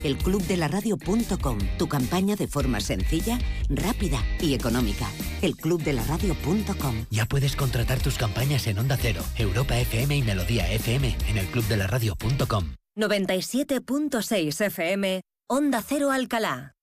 elclubdelaradio.com. Tu campaña de forma sencilla, rápida y económica. elclubdelaradio.com. Ya puedes contratar tus campañas en Onda Cero, Europa FM y Melodía FM en elclubdelaradio.com. 97.6 FM, Onda Cero Alcalá.